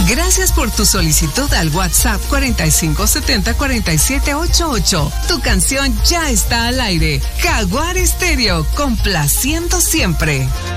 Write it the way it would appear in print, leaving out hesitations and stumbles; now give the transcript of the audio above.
Gracias por tu solicitud al WhatsApp 4570-4788. Tu canción ya está al aire. Jaguar Estéreo, complaciendo siempre.